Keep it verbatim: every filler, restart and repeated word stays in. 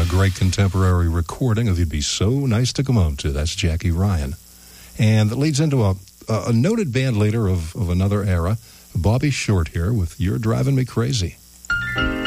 a great contemporary recording of You'd Be So Nice to Come Home To. That's Jackie Ryan. And that leads into a, a noted band leader of, of another era, Bobby Short here with You're Driving Me Crazy.